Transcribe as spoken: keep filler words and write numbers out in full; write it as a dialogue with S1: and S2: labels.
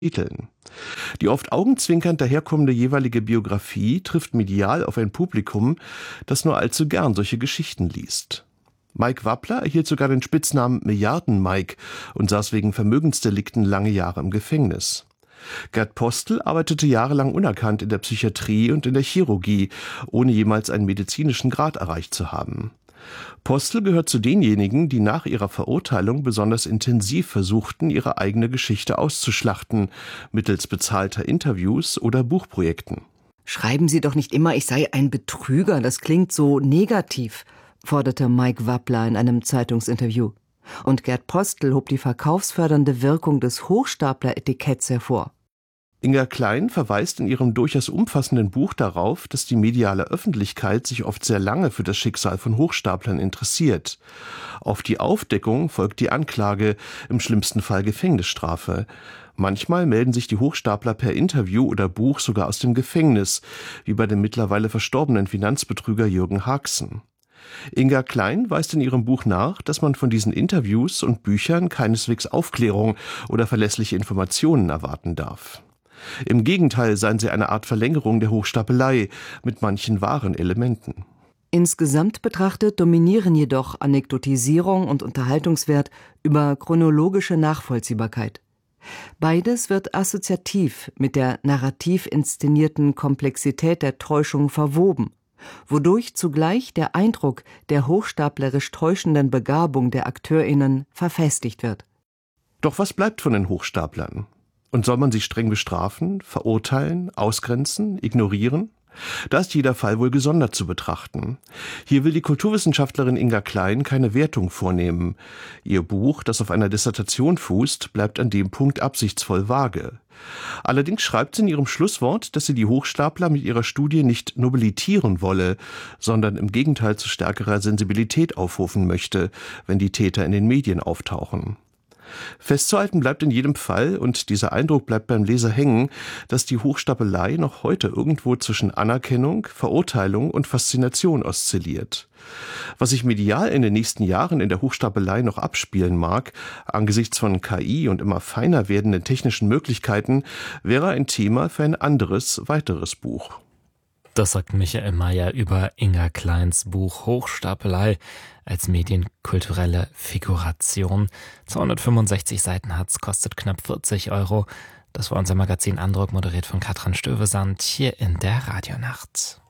S1: Titeln. Die oft augenzwinkernd daherkommende jeweilige Biografie trifft medial auf ein Publikum, das nur allzu gern solche Geschichten liest. Mike Wappler erhielt sogar den Spitznamen Milliarden-Mike und saß wegen Vermögensdelikten lange Jahre im Gefängnis. Gerd Postel arbeitete jahrelang unerkannt in der Psychiatrie und in der Chirurgie, ohne jemals einen medizinischen Grad erreicht zu haben. Postel gehört zu denjenigen, die nach ihrer Verurteilung besonders intensiv versuchten, ihre eigene Geschichte auszuschlachten, mittels bezahlter Interviews oder Buchprojekten.
S2: Schreiben Sie doch nicht immer, ich sei ein Betrüger, das klingt so negativ, forderte Mike Wappler in einem Zeitungsinterview. Und Gerd Postel hob die verkaufsfördernde Wirkung des Hochstapler-Etiketts hervor.
S1: Inga Klein verweist in ihrem durchaus umfassenden Buch darauf, dass die mediale Öffentlichkeit sich oft sehr lange für das Schicksal von Hochstaplern interessiert. Auf die Aufdeckung folgt die Anklage, im schlimmsten Fall Gefängnisstrafe. Manchmal melden sich die Hochstapler per Interview oder Buch sogar aus dem Gefängnis, wie bei dem mittlerweile verstorbenen Finanzbetrüger Jürgen Haxen. Inga Klein weist in ihrem Buch nach, dass man von diesen Interviews und Büchern keineswegs Aufklärung oder verlässliche Informationen erwarten darf. Im Gegenteil seien sie eine Art Verlängerung der Hochstapelei mit manchen wahren Elementen.
S2: Insgesamt betrachtet dominieren jedoch Anekdotisierung und Unterhaltungswert über chronologische Nachvollziehbarkeit. Beides wird assoziativ mit der narrativ inszenierten Komplexität der Täuschung verwoben, wodurch zugleich der Eindruck der hochstaplerisch täuschenden Begabung der AkteurInnen verfestigt wird.
S1: Doch was bleibt von den Hochstaplern? Und soll man sie streng bestrafen, verurteilen, ausgrenzen, ignorieren? Da ist jeder Fall wohl gesondert zu betrachten. Hier will die Kulturwissenschaftlerin Inga Klein keine Wertung vornehmen. Ihr Buch, das auf einer Dissertation fußt, bleibt an dem Punkt absichtsvoll vage. Allerdings schreibt sie in ihrem Schlusswort, dass sie die Hochstapler mit ihrer Studie nicht nobilitieren wolle, sondern im Gegenteil zu stärkerer Sensibilität aufrufen möchte, wenn die Täter in den Medien auftauchen. Festzuhalten bleibt in jedem Fall, und dieser Eindruck bleibt beim Leser hängen, dass die Hochstapelei noch heute irgendwo zwischen Anerkennung, Verurteilung und Faszination oszilliert. Was sich medial in den nächsten Jahren in der Hochstapelei noch abspielen mag, angesichts von K I und immer feiner werdenden technischen Möglichkeiten, wäre ein Thema für ein anderes, weiteres Buch.
S3: Das sagt Michael Mayer über Inga Kleins Buch Hochstapelei als medienkulturelle Figuration. zweihundertfünfundsechzig Seiten hat's, kostet knapp vierzig Euro. Das war unser Magazin Andruck, moderiert von Katrin Stövesand, hier in der Radionacht.